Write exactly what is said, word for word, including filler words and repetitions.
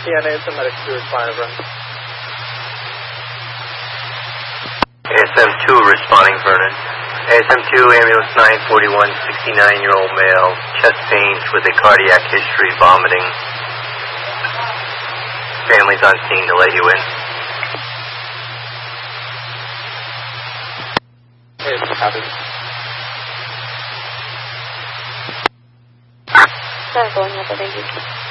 T N A, medic two responding, Vernon. A S M two responding, Vernon. A S M two, ambulance nine forty-one, sixty-nine-year-old male, chest pains with a cardiac history, vomiting. Family's on scene to let you in. Hey, copy. Sorry, going up, thank you.